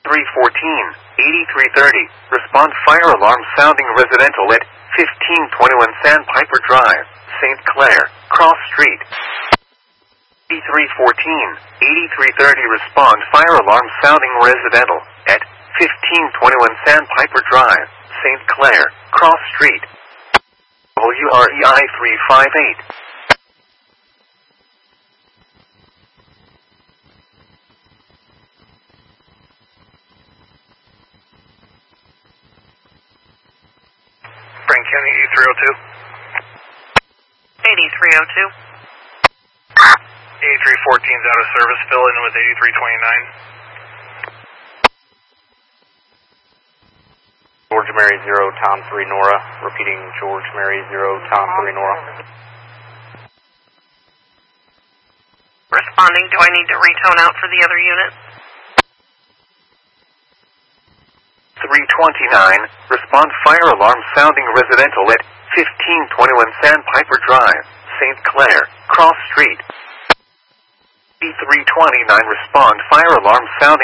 8330. Respond fire alarm sounding residential at 1521 Sandpiper Drive, St. Clair, Cross Street. 8330. Respond fire alarm sounding residential at 1521 Sandpiper Drive, St. Clair, Cross Street. WREI 358. Frank County 8302. 8302. 8314 is out of service. Fill in with 8329. George Mary 0, Tom 3 Nora. Repeating George Mary 0, Tom 3 Nora. Responding, do I need to retone out for the other unit? 329. Respond fire alarm sounding residential at 1521 Sandpiper Drive, St. Clair, Cross Street. 329. Respond fire alarm sounding